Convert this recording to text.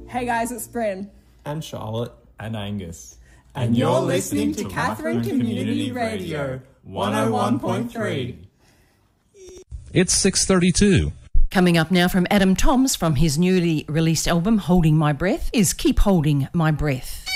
Hey guys, it's Bryn. And Charlotte. And Angus. And you're listening to Katherine Community Radio 101.3. It's 6:32. Coming up now from Adam Toms from his newly released album Holding My Breath is Keep Holding My Breath.